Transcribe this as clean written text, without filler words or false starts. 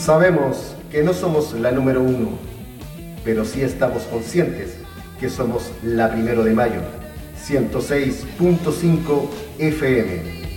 Sabemos que no somos la número uno, pero sí estamos conscientes que somos la 1 de mayo, 106.5 FM.